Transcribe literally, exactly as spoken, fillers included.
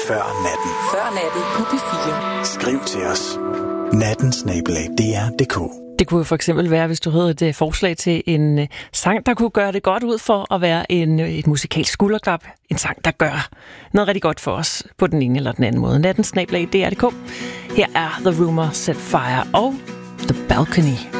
Før natten. Før natten på P fire. Skriv til os. natten snabel-a d r punktum d k. Det kunne for eksempel være, hvis du havde et uh, forslag til en uh, sang, der kunne gøre det godt ud for at være en, uh, et musikalsk skulderklap. En sang, der gør noget rigtig godt for os på den ene eller den anden måde. natten snabel-a d r punktum d k. Her er The Rumor Set Fire og The Balcony.